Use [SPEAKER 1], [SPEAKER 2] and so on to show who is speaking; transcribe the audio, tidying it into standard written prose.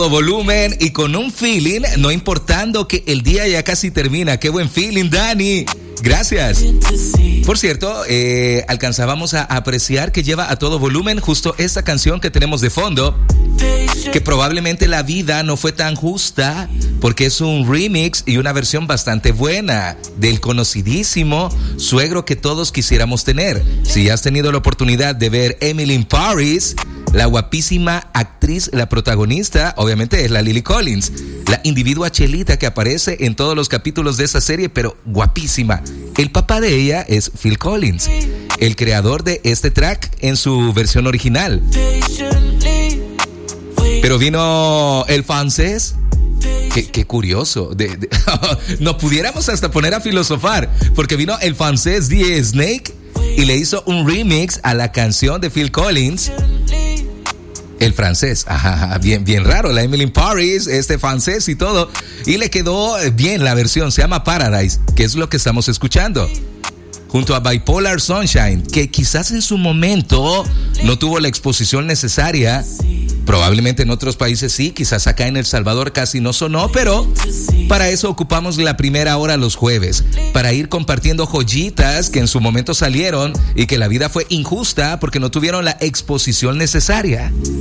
[SPEAKER 1] Volumen y con un feeling, no importando que el día ya casi termina. Qué buen feeling, Dani. Gracias. Por cierto, alcanzábamos a apreciar que lleva a todo volumen justo esta canción que tenemos de fondo, que probablemente la vida no fue tan justa porque es un remix y una versión bastante buena del conocidísimo Suegro que todos quisiéramos tener. Si has tenido la oportunidad de ver Emily in Paris, la guapísima actriz, la protagonista, obviamente es la Lily Collins, la individua chelita que aparece en todos los capítulos de esa serie, pero guapísima. El papá de ella es Phil Collins, el creador de este track en su versión original. Pero vino el francés. Qué curioso. Nos pudiéramos hasta poner a filosofar, porque vino el francés The Snake y le hizo un remix a la canción de Phil Collins. El francés, bien raro, la Emily in Paris, francés y todo. Y le quedó bien la versión, se llama Paradise, que es lo que estamos escuchando. Junto a Bipolar Sunshine, que quizás en su momento no tuvo la exposición necesaria. Probablemente en otros países sí, quizás acá en El Salvador casi no sonó, pero para eso ocupamos la primera hora los jueves, para ir compartiendo joyitas que en su momento salieron y que la vida fue injusta porque no tuvieron la exposición necesaria.